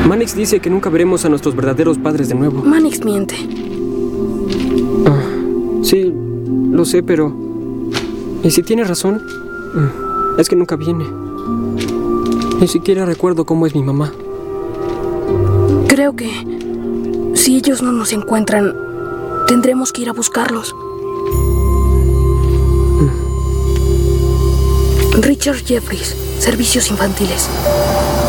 Mannix dice que nunca veremos a nuestros verdaderos padres de nuevo. Mannix miente. Sí, lo sé, pero... ¿Y si tiene razón? Es que nunca viene. Ni siquiera recuerdo cómo es mi mamá. Creo que si ellos no nos encuentran, tendremos que ir a buscarlos. Richard Jeffries, Servicios Infantiles.